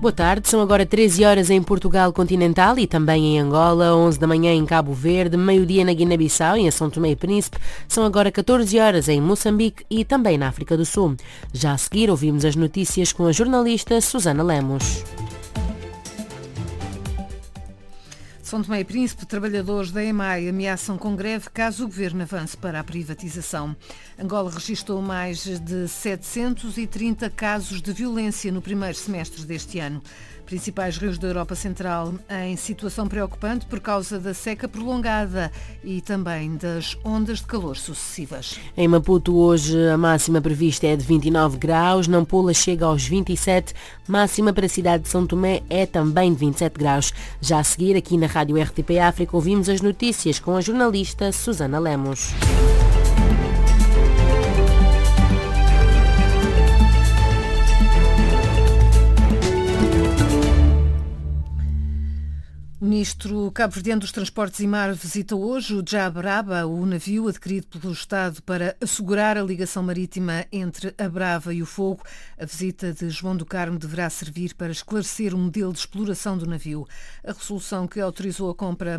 Boa tarde, são agora 13 horas em Portugal continental e também em Angola, 11 da manhã em Cabo Verde, meio-dia na Guiné-Bissau e em São Tomé e Príncipe, são agora 14 horas em Moçambique e também na África do Sul. Já a seguir ouvimos as notícias com a jornalista Susana Lemos. São Tomé e Príncipe, trabalhadores da EMAI ameaçam com greve caso o governo avance para a privatização. Angola registrou mais de 730 casos de violência no primeiro semestre deste ano. Principais rios da Europa Central em situação preocupante por causa da seca prolongada e também das ondas de calor sucessivas. Em Maputo hoje a máxima prevista é de 29 graus, Nampula chega aos 27, máxima para a cidade de São Tomé é também de 27 graus. Já a seguir aqui na Rádio RTP África ouvimos as notícias com a jornalista Susana Lemos. O ministro cabo-verdiano dos Transportes e Mar visita hoje o Jabraba, o navio adquirido pelo Estado para assegurar a ligação marítima entre a Brava e o Fogo. A visita de João do Carmo deverá servir para esclarecer o modelo de exploração do navio. A resolução que autorizou a compra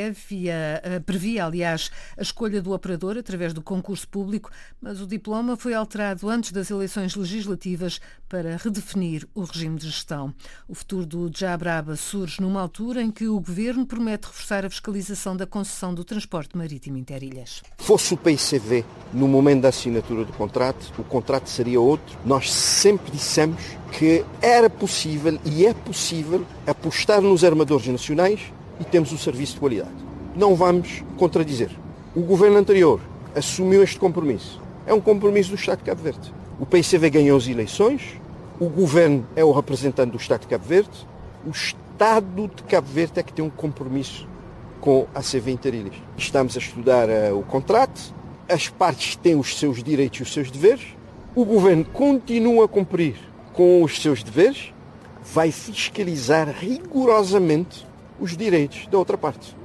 previa, a escolha do operador através do concurso público, mas o diploma foi alterado antes das eleições legislativas para redefinir o regime de gestão. O futuro do Jabraba surge numa altura em que o Governo promete reforçar a fiscalização da concessão do transporte marítimo interilhas. Fosse o PICV no momento da assinatura do contrato, o contrato seria outro. Nós sempre dissemos que era possível e é possível apostar nos armadores nacionais e temos um serviço de qualidade. Não vamos contradizer. O Governo anterior assumiu este compromisso. É um compromisso do Estado de Cabo Verde. O PICV ganhou as eleições, o Governo é o representante do Estado de Cabo Verde, o Estado de Cabo Verde é que tem um compromisso com a CV Interilhas. Estamos a estudar o contrato, as partes têm os seus direitos e os seus deveres, o Governo continua a cumprir com os seus deveres, vai fiscalizar rigorosamente os direitos da outra parte.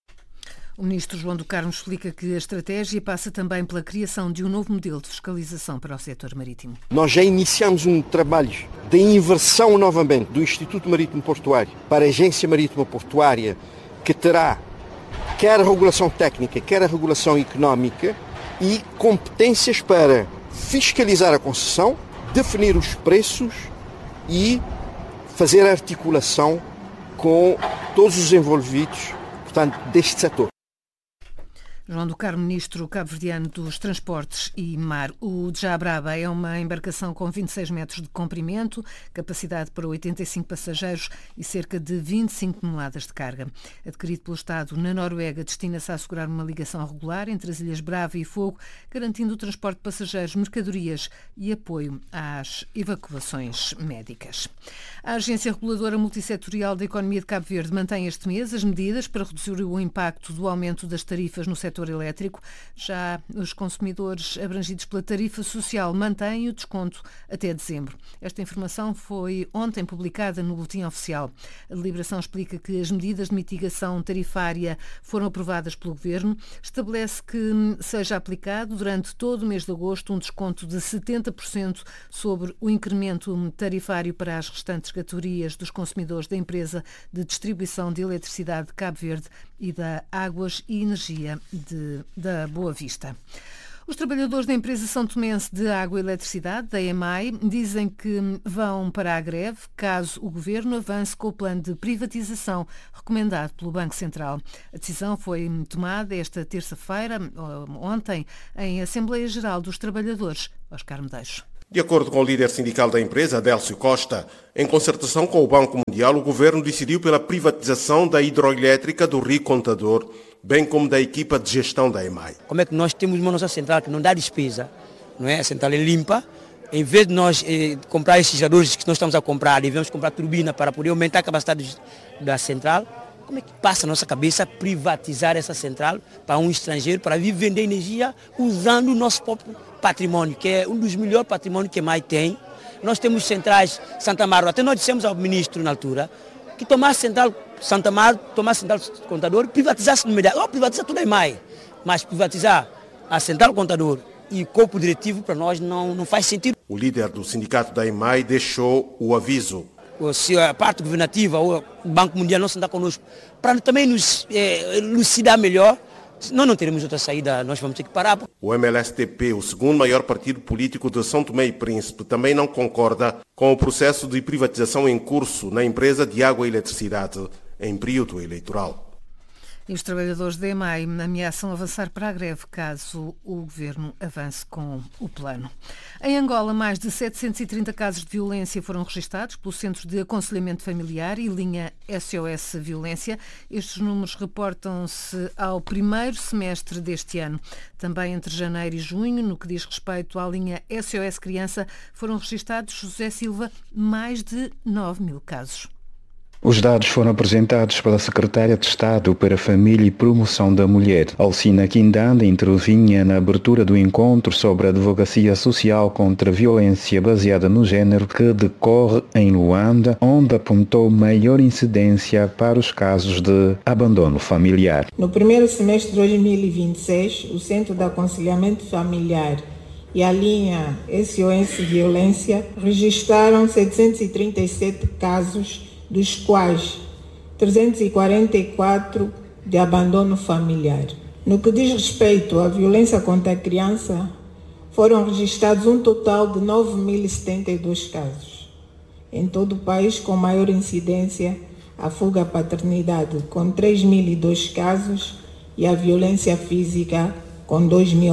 O ministro João do Carmo explica que a estratégia passa também pela criação de um novo modelo de fiscalização para o setor marítimo. Nós já iniciamos um trabalho de inversão novamente do Instituto Marítimo Portuário para a Agência Marítima Portuária, que terá quer a regulação técnica, quer a regulação económica e competências para fiscalizar a concessão, definir os preços e fazer a articulação com todos os envolvidos, portanto, deste setor. João do Carmo, ministro cabo-verdiano dos Transportes e Mar. O Jabraba é uma embarcação com 26 metros de comprimento, capacidade para 85 passageiros e cerca de 25 toneladas de carga. Adquirido pelo Estado na Noruega, destina-se a assegurar uma ligação regular entre as Ilhas Brava e Fogo, garantindo o transporte de passageiros, mercadorias e apoio às evacuações médicas. A Agência Reguladora Multissetorial da Economia de Cabo Verde mantém este mês as medidas para reduzir o impacto do aumento das tarifas no setor elétrico. Já os consumidores abrangidos pela tarifa social mantêm o desconto até dezembro. Esta informação foi ontem publicada no Boletim Oficial. A deliberação explica que as medidas de mitigação tarifária foram aprovadas pelo Governo. Estabelece que seja aplicado durante todo o mês de agosto um desconto de 70% sobre o incremento tarifário para as restantes categorias dos consumidores da empresa de distribuição de eletricidade de Cabo Verde e da Águas e Energia da Boa Vista. Os trabalhadores da empresa são tomense de água e eletricidade, da EMAI, dizem que vão para a greve caso o Governo avance com o plano de privatização recomendado pelo Banco Central. A decisão foi tomada esta terça-feira, ontem, em Assembleia Geral dos Trabalhadores. Oscar Medeiros. De acordo com o líder sindical da empresa, Adélcio Costa, em concertação com o Banco Mundial, o Governo decidiu pela privatização da hidroelétrica do Rio Contador, bem como da equipa de gestão da EMAI. Como é que nós temos uma nossa central que não dá despesa, não é? A central é limpa. Em vez de nós comprar esses geradores que nós estamos a comprar, devemos comprar turbina para poder aumentar a capacidade da central. Como é que passa a nossa cabeça privatizar essa central para um estrangeiro, para vir vender energia usando o nosso próprio patrimônio, que é um dos melhores patrimônios que a EMAI tem. Nós temos centrais Santa Amaro, até nós dissemos ao ministro na altura, que tomar central Santa Amaro, tomar central Contador, privatizasse no imediato. Privatiza tudo a EMAI, mas privatizar a central Contador e o corpo diretivo para nós não faz sentido. O líder do sindicato da EMAI deixou o aviso. se a parte governativa ou o Banco Mundial não sentar connosco para também nos elucidar melhor, senão não teremos outra saída, nós vamos ter que parar. O MLSTP, o segundo maior partido político de São Tomé e Príncipe, também não concorda com o processo de privatização em curso na empresa de água e eletricidade em período eleitoral. E os trabalhadores da EMAI ameaçam avançar para a greve caso o governo avance com o plano. Em Angola, mais de 730 casos de violência foram registados pelo Centro de Aconselhamento Familiar e linha SOS Violência. Estes números reportam-se ao primeiro semestre deste ano. Também entre janeiro e junho, no que diz respeito à linha SOS Criança, foram registados, José Silva, mais de 9.000 casos. Os dados foram apresentados pela Secretária de Estado para a Família e Promoção da Mulher. Alcina Quindanda intervinha na abertura do encontro sobre a advocacia social contra a violência baseada no género que decorre em Luanda, onde apontou maior incidência para os casos de abandono familiar. No primeiro semestre de 2026, o Centro de Aconselhamento Familiar e a linha SOS Violência registraram 737 casos, dos quais 344 de abandono familiar. No que diz respeito à violência contra a criança, foram registrados um total de 9.072 casos. Em todo o país, com maior incidência, a fuga à paternidade, com 3.002 casos, e a violência física, com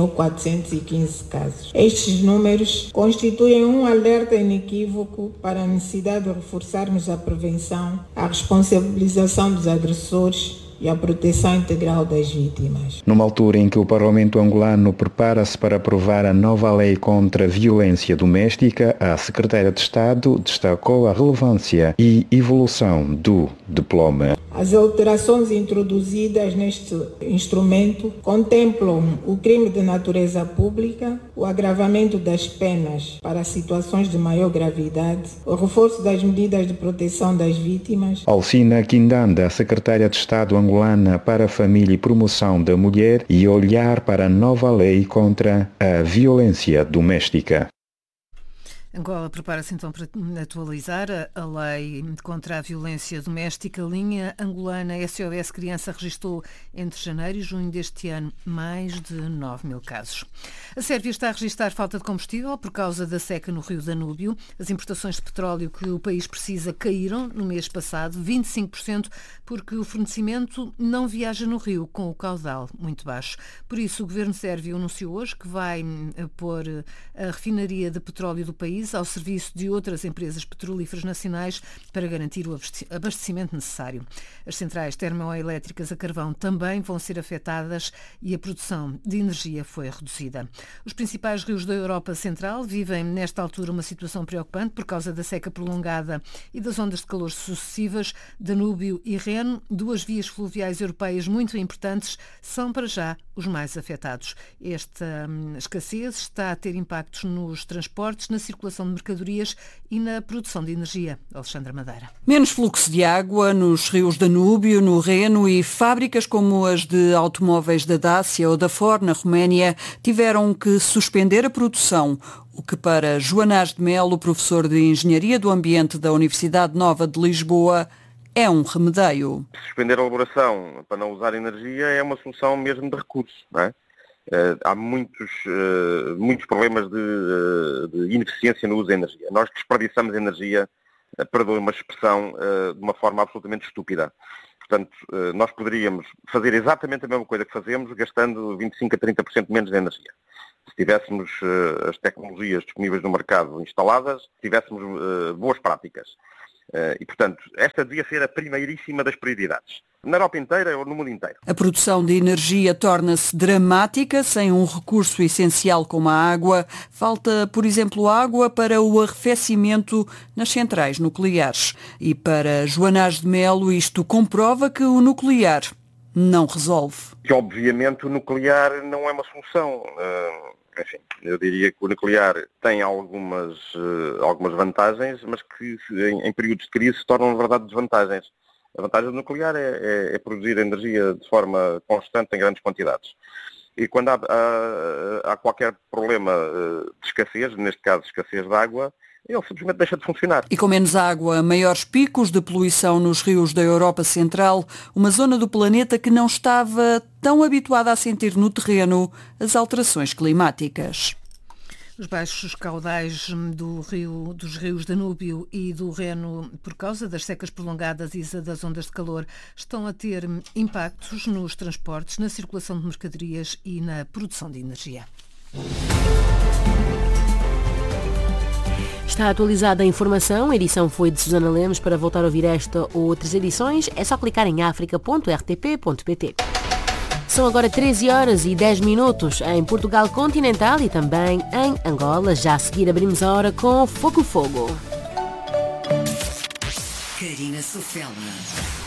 2.415 casos. Estes números constituem um alerta inequívoco para a necessidade de reforçarmos a prevenção, a responsabilização dos agressores e a proteção integral das vítimas. Numa altura em que o Parlamento angolano prepara-se para aprovar a nova lei contra a violência doméstica, a Secretária de Estado destacou a relevância e evolução do diploma. As alterações introduzidas neste instrumento contemplam o crime de natureza pública, o agravamento das penas para situações de maior gravidade, o reforço das medidas de proteção das vítimas. Alcina Quindanda, Secretária de Estado angolana para a Família e Promoção da Mulher, e olhar para a nova lei contra a violência doméstica. Angola prepara-se então para atualizar a lei contra a violência doméstica. A linha angolana SOS Criança registrou entre janeiro e junho deste ano mais de 9.000 casos. A Sérvia está a registrar falta de combustível por causa da seca no rio Danúbio. As importações de petróleo que o país precisa caíram no mês passado 25%, porque o fornecimento não viaja no rio com o caudal muito baixo. Por isso, o governo sérvio anunciou hoje que vai pôr a refinaria de petróleo do país ao serviço de outras empresas petrolíferas nacionais para garantir o abastecimento necessário. As centrais termoelétricas a carvão também vão ser afetadas e a produção de energia foi reduzida. Os principais rios da Europa Central vivem nesta altura uma situação preocupante por causa da seca prolongada e das ondas de calor sucessivas. Danúbio e Reno, duas vias fluviais europeias muito importantes, são para já os mais afetados. Esta escassez está a ter impactos nos transportes, na circulação de mercadorias e na produção de energia. Alexandra Madeira. Menos fluxo de água nos rios Danúbio, no Reno, e fábricas como as de automóveis da Dacia ou da Ford na Roménia tiveram que suspender a produção, o que para Joanás de Melo, professor de Engenharia do Ambiente da Universidade Nova de Lisboa, é um remedeio. Suspender a elaboração para não usar energia é uma solução mesmo de recursos, não é? Há muitos problemas de ineficiência no uso da energia. Nós desperdiçamos energia, perdoe uma expressão, de uma forma absolutamente estúpida. Portanto, nós poderíamos fazer exatamente a mesma coisa que fazemos, gastando 25% a 30% menos de energia. Se tivéssemos as tecnologias disponíveis no mercado instaladas, se tivéssemos boas práticas. E, portanto, esta devia ser a primeiríssima das prioridades. Na Europa inteira ou no mundo inteiro. A produção de energia torna-se dramática sem um recurso essencial como a água. Falta, por exemplo, água para o arrefecimento nas centrais nucleares. E para Joanás de Melo, isto comprova que o nuclear não resolve. Que, obviamente, o nuclear não é uma solução. Enfim, eu diria que o nuclear tem algumas vantagens, mas que em períodos de crise se tornam, na verdade, desvantagens. A vantagem do nuclear é produzir energia de forma constante em grandes quantidades. E quando há qualquer problema de escassez, neste caso escassez de água, ele simplesmente deixa de funcionar. E com menos água, maiores picos de poluição nos rios da Europa Central, uma zona do planeta que não estava tão habituada a sentir no terreno as alterações climáticas. Os baixos caudais dos rios Danúbio e do Reno, por causa das secas prolongadas e das ondas de calor, estão a ter impactos nos transportes, na circulação de mercadorias e na produção de energia. Está atualizada a informação. A edição foi de Susana Lemos. Para voltar a ouvir esta ou outras edições, é só clicar em africa.rtp.pt. São agora 13h10 em Portugal continental e também em Angola. Já a seguir abrimos a hora com Fogo. Karina Sofela.